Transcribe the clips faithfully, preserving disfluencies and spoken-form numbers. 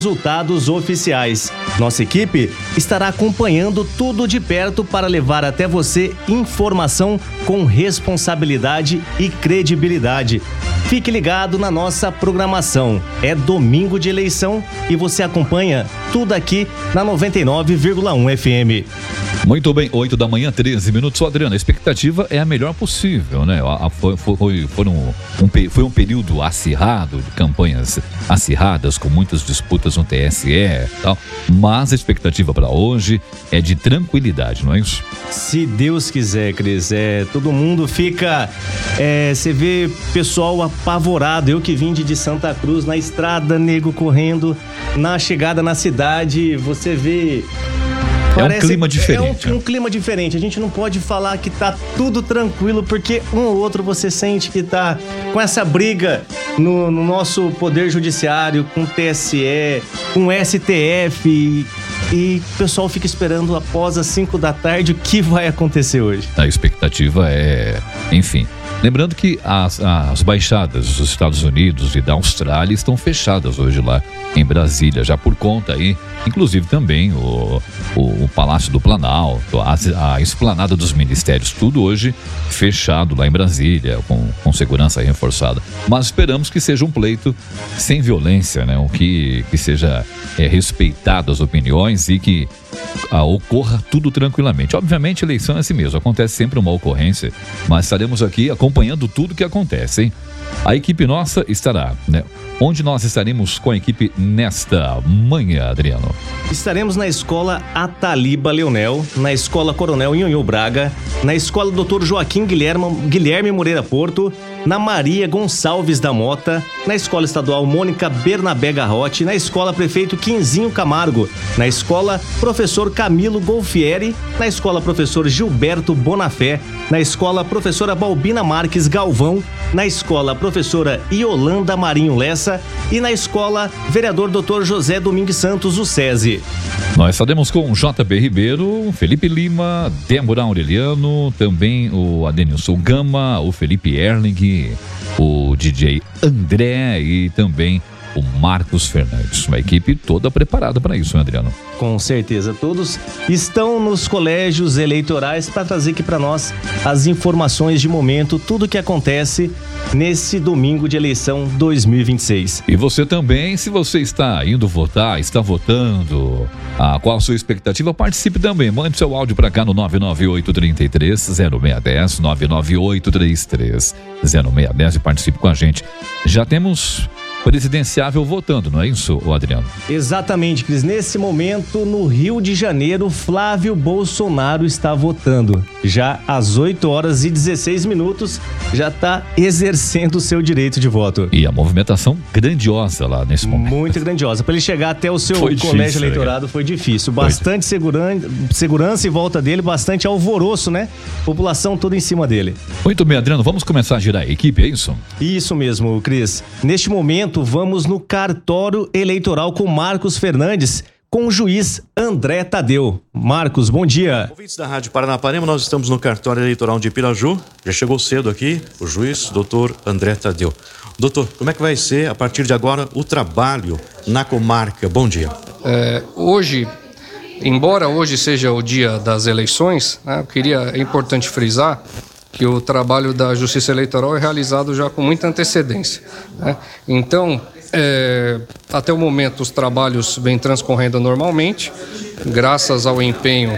resultados oficiais. Nossa equipe estará acompanhando tudo de perto para levar até você informação com responsabilidade e credibilidade. Fique ligado na nossa programação. É domingo de eleição e você acompanha tudo aqui na noventa e nove vírgula um F M. Muito bem, oito da manhã, treze minutos. Ô, Adriano, a expectativa é a melhor possível, né? Foi, foi, foram um, foi um período acirrado, de campanhas acirradas, com muitas disputas no T S E e tal, mas a expectativa para hoje é de tranquilidade, não é isso? Se Deus quiser, Cris, é, todo mundo fica, é, você vê pessoal apavorado, eu que vim de, de Santa Cruz, na estrada, nego correndo, na chegada na cidade, você vê... Parece, é um clima diferente. É um, um clima diferente. A gente não pode falar que tá tudo tranquilo, porque um ou outro você sente que tá com essa briga no, no nosso poder judiciário, com o T S E, com o S T F, e, e o pessoal fica esperando após as cinco da tarde o que vai acontecer hoje. A expectativa é, enfim... Lembrando que as, as baixadas dos Estados Unidos e da Austrália estão fechadas hoje lá em Brasília, já por conta aí, inclusive também o, o, o Palácio do Planalto, a, a esplanada dos ministérios, tudo hoje fechado lá em Brasília, com, com segurança reforçada. Mas esperamos que seja um pleito sem violência, né? O que, que seja é, respeitado as opiniões e que ah, ocorra tudo tranquilamente. Obviamente, a eleição é assim mesmo, acontece sempre uma ocorrência, mas estaremos aqui acompanhando tudo que acontece, hein? A equipe nossa estará, né? Onde nós estaremos com a equipe nesta manhã, Adriano? Estaremos na Escola Ataliba Leonel, na Escola Coronel Nhonhô Braga, na Escola doutor Joaquim Guilherme, Guilherme Moreira Porto, na Maria Gonçalves da Mota, na Escola Estadual Mônica Bernabé Garrote, na Escola Prefeito Quinzinho Camargo, na Escola Professor Camilo Golfieri, na Escola Professor Gilberto Bonafé, na Escola Professora Balbina Marques Galvão, na Escola Professora Iolanda Marinho Lessa e na Escola Vereador doutor José Domingues Santos, o SESI. Nós estaremos com o J B Ribeiro, Felipe Lima, Débora Aureliano, também o Adenilson Gama, o Felipe Erling, o D J André e também o Marcos Fernandes. Uma equipe toda preparada para isso, né, Adriano? Com certeza, todos estão nos colégios eleitorais para trazer aqui para nós as informações de momento, tudo que acontece nesse domingo de eleição dois mil e vinte e seis. E você também, se você está indo votar, está votando, ah, qual a sua expectativa? Participe também, mande seu áudio para cá no nove nove oito, três três, zero seis um zero, nove nove oito, três três, zero seis um zero e participe com a gente. Já temos presidenciável votando, não é isso, Adriano? Exatamente, Cris. Nesse momento, no Rio de Janeiro, Flávio Bolsonaro está votando. Já às oito horas e dezesseis minutos, já está exercendo o seu direito de voto. E a movimentação grandiosa lá nesse momento. Muito grandiosa. Para ele chegar até o seu foi colégio difícil, eleitorado, né? Foi difícil. Bastante foi. Seguran... segurança em volta dele, bastante alvoroço, né? População toda em cima dele. Muito bem, Adriano. Vamos começar a girar a equipe, é isso? Isso mesmo, Cris. Neste momento, vamos no cartório eleitoral com Marcos Fernandes, com o juiz André Tadeu. Marcos, bom dia. Ouvintes da Rádio Paranapanema, nós estamos no cartório eleitoral de Piraju. Já chegou cedo aqui o juiz, doutor André Tadeu. Doutor, como é que vai ser, a partir de agora, o trabalho na comarca? Bom dia. É, hoje, embora hoje seja o dia das eleições, né, eu queria, é importante frisar que o trabalho da Justiça Eleitoral é realizado já com muita antecedência, né? Então, é, até o momento, os trabalhos vêm transcorrendo normalmente, graças ao empenho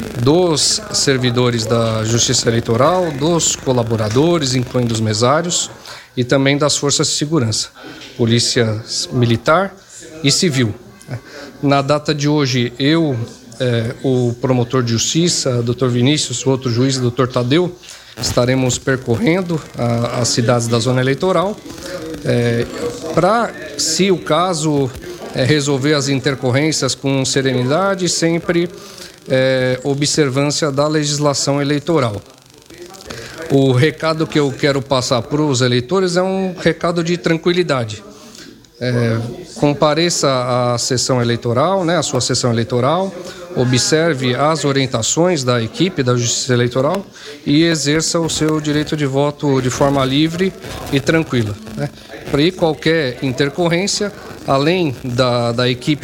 dos servidores da Justiça Eleitoral, dos colaboradores, incluindo os mesários, e também das forças de segurança, Polícia Militar e Civil. Na data de hoje, eu, é, o promotor de justiça, doutor Vinícius, o outro juiz, doutor Tadeu, estaremos percorrendo a, as cidades da zona eleitoral é, para, se o caso, é, resolver as intercorrências com serenidade e sempre é, observância da legislação eleitoral. O recado que eu quero passar para os eleitores é um recado de tranquilidade. é, compareça à sessão eleitoral, né, à sua sessão eleitoral, observe as orientações da equipe da Justiça Eleitoral e exerça o seu direito de voto de forma livre e tranquila, né? Para qualquer intercorrência, além da, da equipe